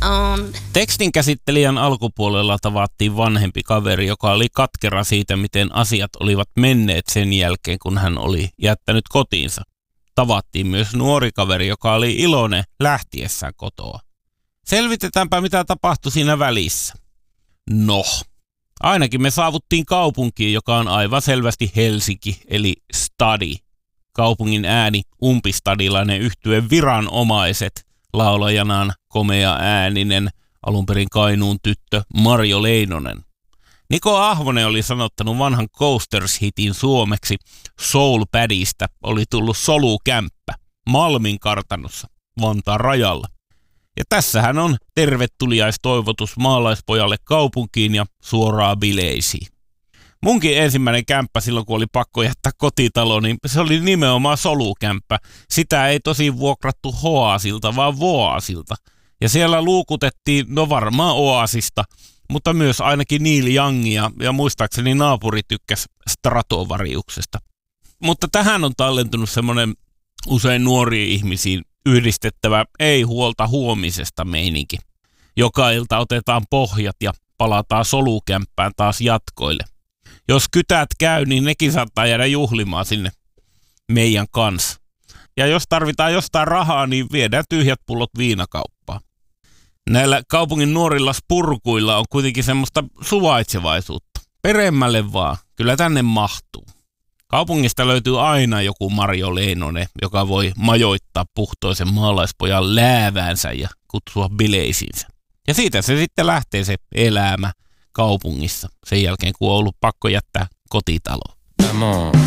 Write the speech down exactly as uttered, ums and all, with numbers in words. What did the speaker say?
on. Tekstin käsittelijän alkupuolella tavattiin vanhempi kaveri, joka oli katkera siitä, miten asiat olivat menneet sen jälkeen, kun hän oli jättänyt kotiinsa. Tavattiin myös nuori kaveri, joka oli iloinen lähtiessään kotoa. Selvitetäänpä, mitä tapahtui siinä välissä. No, ainakin me saavuttiin kaupunkiin, joka on aivan selvästi Helsinki, eli stadi. Kaupungin ääni umpistadilainen yhtye Viranomaiset, laulajanaan komea ääninen, alunperin Kainuun tyttö Marjo Leinonen. Niko Ahvonen oli sanottanut vanhan Coasters-hitin suomeksi Soul Paddystä oli tullut solukämppä Malmin kartanossa Vantaan rajalla. Ja tässähän on tervetuliaistoivotus maalaispojalle kaupunkiin ja suoraan bileisiin. Munkin ensimmäinen kämppä silloin, kun oli pakko jättää kotitalo, niin se oli nimenomaan solukämppä. Sitä ei tosi vuokrattu Hoasilta, vaan Voasilta. Ja siellä luukutettiin, no varmaan Oasista, mutta myös ainakin Neil Youngia, ja muistaakseni naapuri tykkäsi Stratovariuksesta. Mutta tähän on tallentunut semmoinen usein nuoriin ihmisiin yhdistettävä ei huolta huomisesta meininki. Joka ilta otetaan pohjat ja palataan solukämppään taas jatkoille. Jos kytät käy, niin nekin saattaa jäädä juhlimaan sinne meidän kanssa. Ja jos tarvitaan jostain rahaa, niin viedään tyhjät pullot viinakauppaan. Näillä kaupungin nuorilla spurkuilla on kuitenkin semmoista suvaitsevaisuutta. Peremmälle vaan, kyllä tänne mahtuu. Kaupungista löytyy aina joku Marjo Leinonen, joka voi majoittaa puhtoisen maalaispojan lääväänsä ja kutsua bileisiinsä. Ja siitä se sitten lähtee se elämä kaupungissa sen jälkeen, kun on ollut pakko jättää kotitalo. Come on.